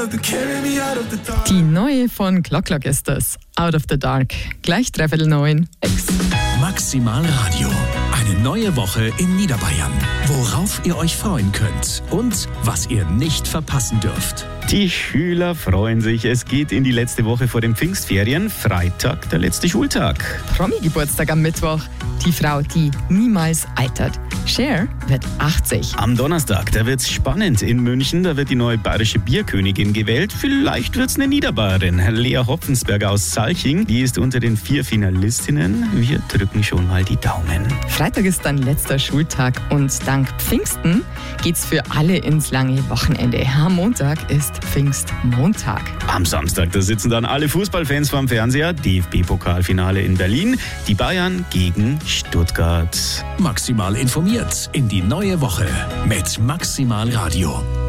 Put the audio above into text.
Die neue von Clock Clock ist das. Out of the Dark. Gleich 9:03. Maximal Radio. Eine neue Woche in Niederbayern. Worauf ihr euch freuen könnt und was ihr nicht verpassen dürft. Die Schüler freuen sich. Es geht in die letzte Woche vor den Pfingstferien. Freitag, der letzte Schultag. Promi-Geburtstag am Mittwoch. Die Frau, die niemals altert. Cher wird 80. Am Donnerstag, da wird's spannend in München. Da wird die neue bayerische Bierkönigin gewählt. Vielleicht wird's eine Niederbayerin. Lea Hopfensberger aus Salching. Die ist unter den 4 Finalistinnen. Wir drücken schon mal die Daumen. Freitag ist dann letzter Schultag und dank Pfingsten geht's für alle ins lange Wochenende. Am Montag ist Pfingstmontag. Am Samstag, da sitzen dann alle Fußballfans vorm Fernseher. DFB-Pokalfinale in Berlin. Die Bayern gegen Stuttgart. Maximal informiert in die neue Woche mit Maximal Radio.